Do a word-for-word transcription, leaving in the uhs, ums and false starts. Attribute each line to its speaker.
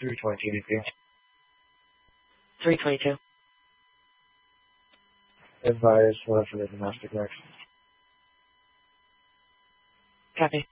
Speaker 1: three twenty-two D P.
Speaker 2: three twenty-two.
Speaker 1: Advise one for the domestic next.
Speaker 2: Copy.